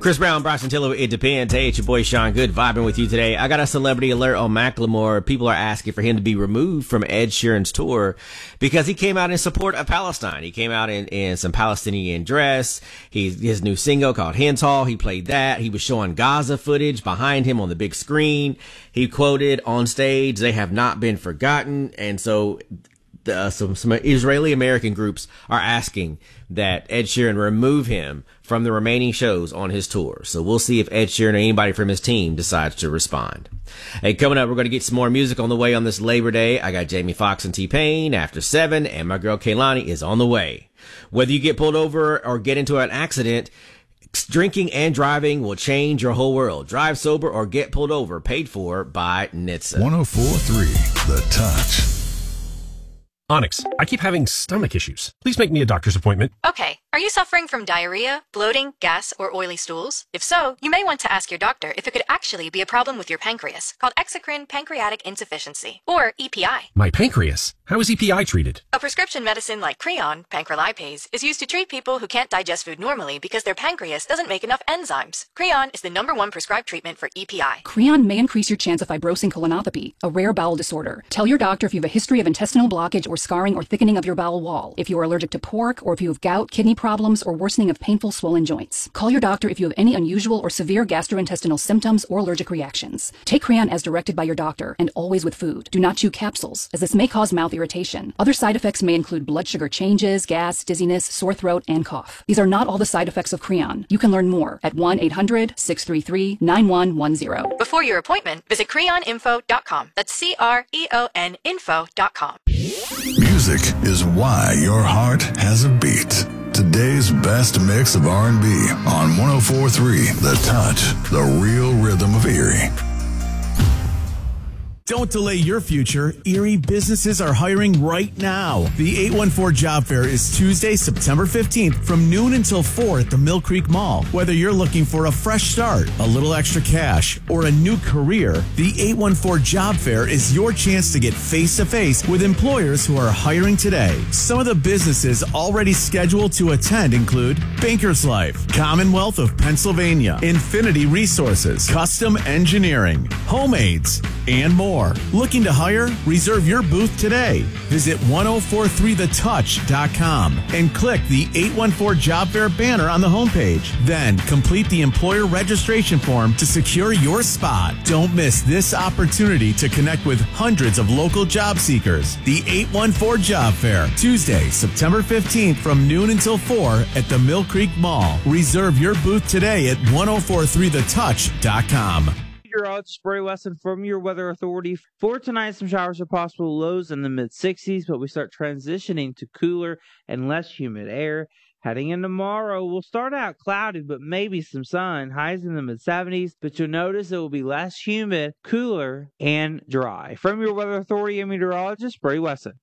Chris Brown, Bryson Tiller, It Depends. Hey, it's your boy Sean Good vibing with you today. I got a celebrity alert on Macklemore. People are asking for him to be removed from Ed Sheeran's tour because he came out in support of Palestine. He came out in some Palestinian dress. His new single called Hen's Hall. He played that. He was showing Gaza footage behind him on the big screen. He quoted on stage, "They have not been forgotten." And so some Israeli American groups are asking that Ed Sheeran remove him from the remaining shows on his tour. So we'll see if Ed Sheeran or anybody from his team decides to respond. Hey, coming up, we're going to get some more music on the way on this Labor Day. I got Jamie Foxx and T-Pain after 7, and my girl Kehlani is on the way. Whether you get pulled over or get into an accident, drinking and driving will change your whole world. Drive sober or get pulled over. Paid for by NHTSA. 104.3 The Touch. Onyx, I keep having stomach issues. Please make me a doctor's appointment. Okay. Are you suffering from diarrhea, bloating, gas, or oily stools? If so, you may want to ask your doctor if it could actually be a problem with your pancreas, called exocrine pancreatic insufficiency, or EPI. My pancreas? How is EPI treated? A prescription medicine like Creon, pancrelipase, is used to treat people who can't digest food normally because their pancreas doesn't make enough enzymes. Creon is the #1 prescribed treatment for EPI. Creon may increase your chance of fibrosing colonopathy, a rare bowel disorder. Tell your doctor if you have a history of intestinal blockage or scarring or thickening of your bowel wall, if you are allergic to pork, or if you have gout, kidney problems, or worsening of painful swollen joints. Call your doctor if you have any unusual or severe gastrointestinal symptoms or allergic reactions. Take Creon as directed by your doctor, and always with food. Do not chew capsules, as this may cause mouth irritation. Other side effects may include blood sugar changes, gas, dizziness, sore throat, and cough. These are not all the side effects of Creon. You can learn more at 1-800-633-9110. Before your appointment, visit creoninfo.com. That's CREON info.com. Music is why your heart has a beat. Today's best mix of R&B on 104.3 The Touch, the real rhythm of Erie. Don't delay your future. Erie businesses are hiring right now. The 814 Job Fair is Tuesday, September 15th from noon until 4 at the Mill Creek Mall. Whether you're looking for a fresh start, a little extra cash, or a new career, the 814 Job Fair is your chance to get face-to-face with employers who are hiring today. Some of the businesses already scheduled to attend include Bankers Life, Commonwealth of Pennsylvania, Infinity Resources, Custom Engineering, Homeaids, and more. Looking to hire? Reserve your booth today. Visit 1043thetouch.com and click the 814 Job Fair banner on the homepage. Then complete the employer registration form to secure your spot. Don't miss this opportunity to connect with hundreds of local job seekers. The 814 Job Fair, Tuesday, September 15th from noon until 4 at the Mill Creek Mall. Reserve your booth today at 1043thetouch.com. Meteorologist Spray Wesson from your Weather Authority. For tonight, some showers are possible, lows in the mid-60s, but we start transitioning to cooler and less humid air. Heading in tomorrow, we'll start out cloudy, but maybe some sun. Highs in the mid-70s, but you'll notice it will be less humid, cooler, and dry. From your Weather Authority and meteorologist Spray Wesson.